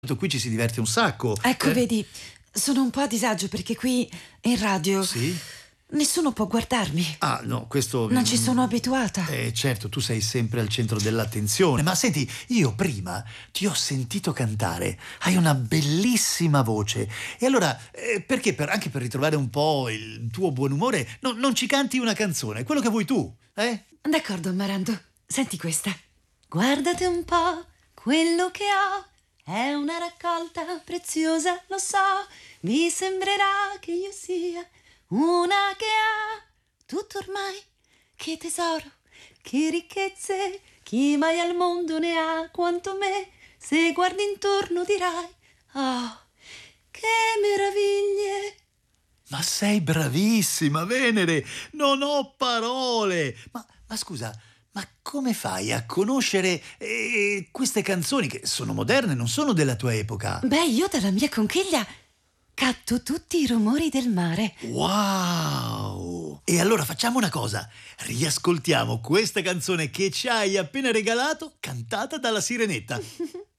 Qui ci si diverte un sacco. Ecco, vedi, sono un po' a disagio perché qui in radio Sì? nessuno può guardarmi. Ah, no, questo... Non ci sono abituata. Certo, tu sei sempre al centro dell'attenzione. Ma senti, io prima ti ho sentito cantare. Hai una bellissima voce. E allora, perché anche per ritrovare un po' il tuo buon umore, non ci canti una canzone? Quello che vuoi tu, eh? D'accordo, Marando. Senti questa. Guardate un po' quello che ho. È una raccolta preziosa, lo so. Vi sembrerà che io sia una che ha tutto ormai. Che tesoro, che ricchezze, chi mai al mondo ne ha quanto me. Se guardi intorno dirai, oh, che meraviglie. Ma sei bravissima, Venere! Non ho parole! Ma scusa, ma come fai a conoscere queste canzoni che sono moderne, non sono della tua epoca? Beh, io dalla mia conchiglia catto tutti i rumori del mare. Wow! E allora facciamo una cosa, riascoltiamo questa canzone che ci hai appena regalato, cantata dalla Sirenetta.